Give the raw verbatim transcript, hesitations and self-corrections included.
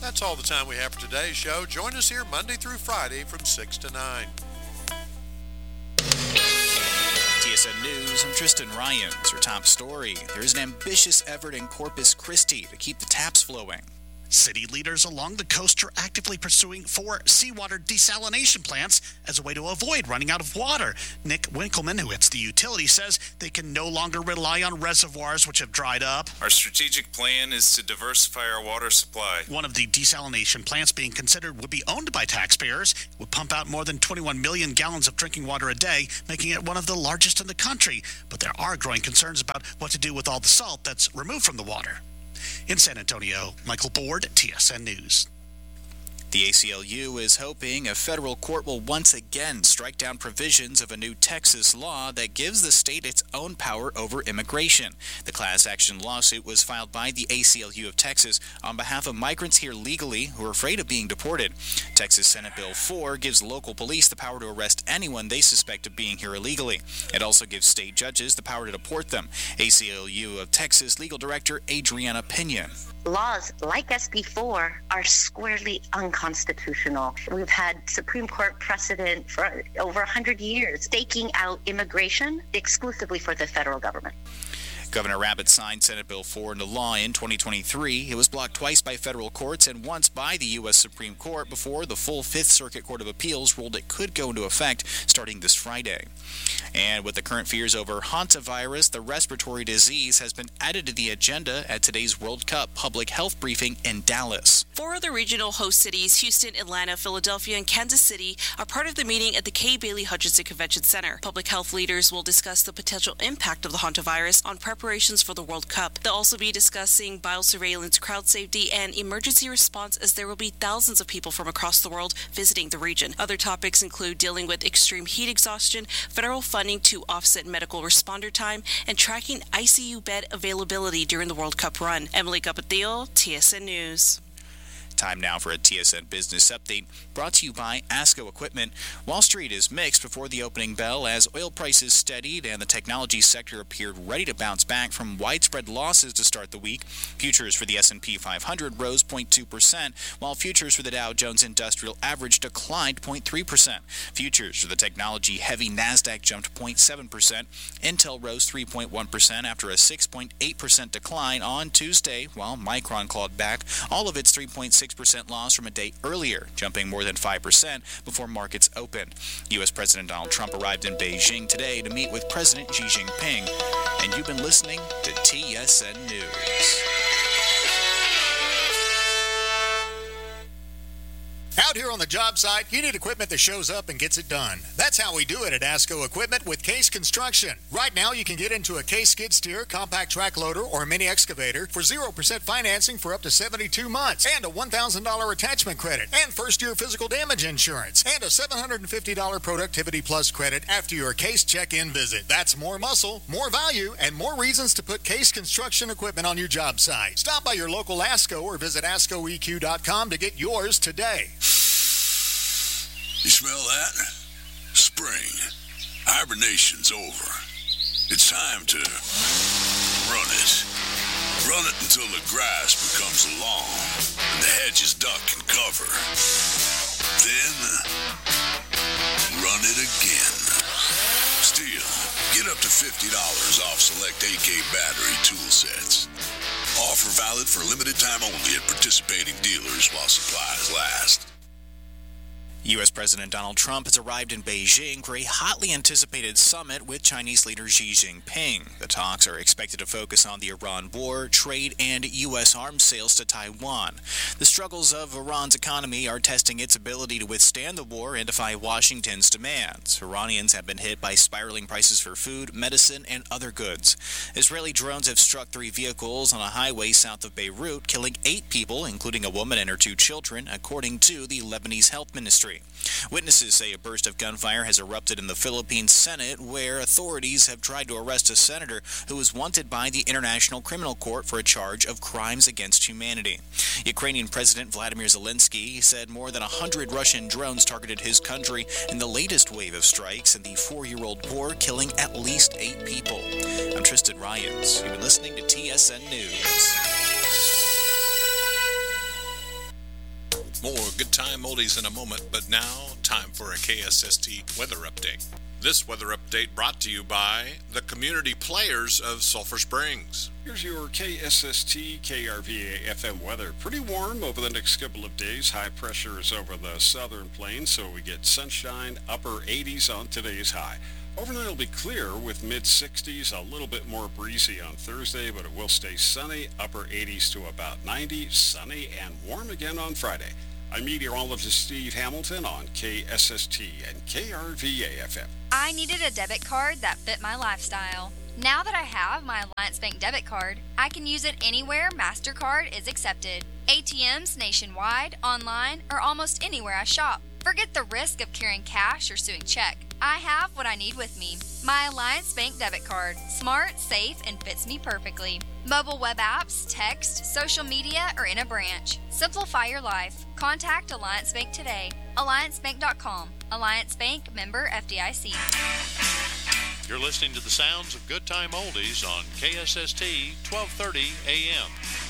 That's all the time we have for today's show. Join us here Monday through Friday from six to nine. T S N News, I'm Tristan Ryans. Our top story, there's an ambitious effort in Corpus Christi to keep the taps flowing. City leaders along the coast are actively pursuing four seawater desalination plants as a way to avoid running out of water. Nick Winkleman, who heads the utility, says they can no longer rely on reservoirs which have dried up. Our strategic plan is to diversify our water supply. One of the desalination plants being considered would be owned by taxpayers. It would pump out more than twenty-one million gallons of drinking water a day, making it one of the largest in the country. But there are growing concerns about what to do with all the salt that's removed from the water. In San Antonio, Michael Board, T S N News. The A C L U is hoping a federal court will once again strike down provisions of a new Texas law that gives the state its own power over immigration. The class action lawsuit was filed by the A C L U of Texas on behalf of migrants here legally who are afraid of being deported. Texas Senate Bill four gives local police the power to arrest anyone they suspect of being here illegally. It also gives state judges the power to deport them. A C L U of Texas Legal Director Adriana Pena. Laws like S B four are squarely unconstitutional. We've had Supreme Court precedent for over one hundred years staking out immigration exclusively for the federal government. Governor Abbott signed Senate Bill four into law in twenty twenty-three. It was blocked twice by federal courts and once by the U S Supreme Court before the full Fifth Circuit Court of Appeals ruled it could go into effect starting this Friday. And with the current fears over hantavirus, the respiratory disease has been added to the agenda at today's World Cup public health briefing in Dallas. Four other regional host cities, Houston, Atlanta, Philadelphia, and Kansas City, are part of the meeting at the Kay Bailey Hutchinson Convention Center. Public health leaders will discuss the potential impact of the hantavirus on preparations for the World Cup. They'll also be discussing biosurveillance, crowd safety, and emergency response, as there will be thousands of people from across the world visiting the region. Other topics include dealing with extreme heat exhaustion, federal funding to offset medical responder time, and tracking I C U bed availability during the World Cup run. Emily Capatillo, T S N News. Time now for a T S N Business Update, brought to you by ASCO Equipment. Wall Street is mixed before the opening bell as oil prices steadied and the technology sector appeared ready to bounce back from widespread losses to start the week. Futures for the S and P five hundred rose zero point two percent, while futures for the Dow Jones Industrial Average declined zero point three percent. Futures for the technology-heavy NASDAQ jumped zero point seven percent. Intel rose three point one percent after a six point eight percent decline on Tuesday, while Micron clawed back all of its three point six percent loss from a day earlier, jumping more than five percent before markets opened. U S President Donald Trump arrived in Beijing today to meet with President Xi Jinping. And you've been listening to T S N News. Out here on the job site, you need equipment that shows up and gets it done. That's how we do it at ASCO Equipment with Case Construction. Right now, you can get into a Case skid steer, compact track loader, or mini excavator for zero percent financing for up to seventy-two months, and a one thousand dollars attachment credit, and first-year physical damage insurance, and a seven hundred fifty dollars Productivity Plus credit after your Case check-in visit. That's more muscle, more value, and more reasons to put Case Construction equipment on your job site. Stop by your local ASCO or visit asco e q dot com to get yours today. You smell that? Spring. Hibernation's over. It's time to run it. Run it until the grass becomes long and the hedges duck and cover. Then, run it again. Still, get up to fifty dollars off select A K battery tool sets. Offer valid for limited time only at participating dealers while supplies last. U S President Donald Trump has arrived in Beijing for a hotly anticipated summit with Chinese leader Xi Jinping. The talks are expected to focus on the Iran war, trade, and U S arms sales to Taiwan. The struggles of Iran's economy are testing its ability to withstand the war and defy Washington's demands. Iranians have been hit by spiraling prices for food, medicine, and other goods. Israeli drones have struck three vehicles on a highway south of Beirut, killing eight people, including a woman and her two children, according to the Lebanese Health Ministry. Witnesses say a burst of gunfire has erupted in the Philippine Senate, where authorities have tried to arrest a senator who is wanted by the International Criminal Court for a charge of crimes against humanity. Ukrainian President Vladimir Zelensky said more than one hundred Russian drones targeted his country in the latest wave of strikes in the four-year-old war, killing at least eight people. I'm Tristan Ryans. You've been listening to T S N News. More Good Time Oldies in a moment, but now, time for a K S S T weather update. This weather update brought to you by the community players of Sulphur Springs. Here's your K S S T K R V A F M weather. Pretty warm over the next couple of days. High pressure is over the southern plains, so we get sunshine, upper eighties on today's high. Overnight will be clear with mid sixties, a little bit more breezy on Thursday, but it will stay sunny, upper eighties to about ninety, sunny and warm again on Friday. I'm meteorologist Steve Hamilton on K S S T and K R V A F M. I needed a debit card that fit my lifestyle. Now that I have my Alliance Bank debit card, I can use it anywhere MasterCard is accepted. A T Ms nationwide, online, or almost anywhere I shop. Forget the risk of carrying cash or suing check. I have what I need with me. My Alliance Bank debit card. Smart, safe, and fits me perfectly. Mobile web apps, text, social media, or in a branch. Simplify your life. Contact Alliance Bank today. alliance bank dot com. Alliance Bank, member F D I C. You're listening to the sounds of Good Time Oldies on K S S T twelve thirty A M.